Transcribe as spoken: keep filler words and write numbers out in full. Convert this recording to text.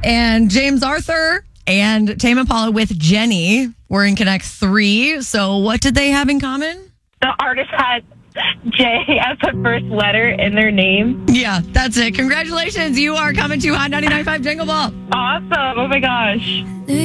And James Arthur and Tame Impala with Jenny were in Connect three. So what did they have in common? The artist had J as the first letter in their name. Yeah, that's it. Congratulations. You are coming to Hot ninety-nine point five Jingle Ball. Awesome. Oh my gosh.